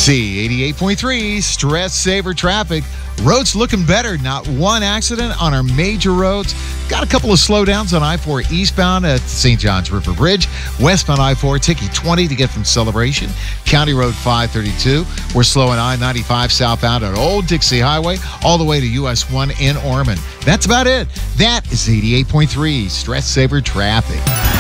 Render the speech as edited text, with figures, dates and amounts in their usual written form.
C88.3 Stress Saver Traffic. Roads looking better. Not one accident on our major roads. Got a couple of slowdowns on I-4 eastbound at St. John's River Bridge. Westbound I-4 taking 20 to get from Celebration. County Road 532. We're slowing I-95 southbound at Old Dixie Highway all the way to US 1 in Ormond. That's about it. That is 88.3 Stress Saver Traffic.